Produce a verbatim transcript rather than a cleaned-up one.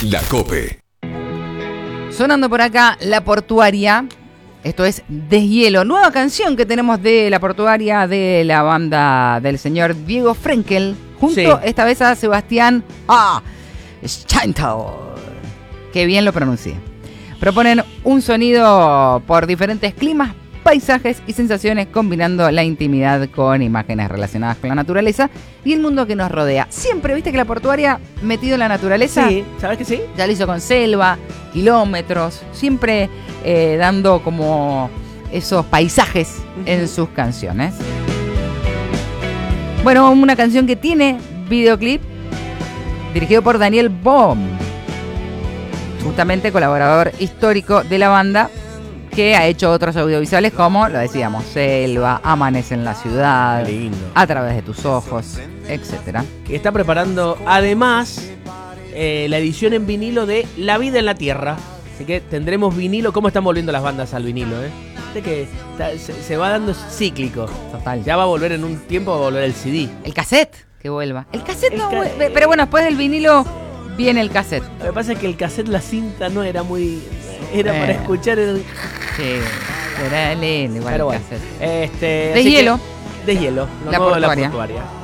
La COPE. Sonando por acá, La Portuaria. Esto es Deshielo, nueva canción que tenemos de La Portuaria, de la banda del señor Diego Frenkel, junto Sí. esta vez a Sebastián ah, Scheinthal. Qué bien lo pronuncié. Proponen un sonido por diferentes climas, paisajes y sensaciones, combinando la intimidad con imágenes relacionadas con la naturaleza y el mundo que nos rodea. Siempre, viste que La Portuaria, metido en la naturaleza, Sí, ¿sabes que sí? ya lo hizo con selva, kilómetros, siempre eh, dando como esos paisajes en sus canciones. Bueno, una canción que tiene videoclip dirigido por Daniel Bohm, justamente colaborador histórico de la banda, que ha hecho otros audiovisuales como, lo decíamos, Selva, Amanece en la ciudad, Lindo. A través de tus ojos, etcétera. Que está preparando además eh, la edición en vinilo de La vida en la tierra. Así que tendremos vinilo. ¿Cómo están volviendo las bandas al vinilo? Eh? Viste que está- se, se va dando cíclico. Total. Ya va a volver en un tiempo, va a volver el C D. El cassette, que vuelva. El cassette El no ca- vuelve, pero bueno, después del vinilo viene el cassette. Lo que pasa es que el cassette, la cinta no era muy... Era Eh. para escuchar el... Sí, era lindo igual Pero el bueno. cassette. Este, De así que- hielo. De hielo. lo La nuevo de Portuaria. La Portuaria.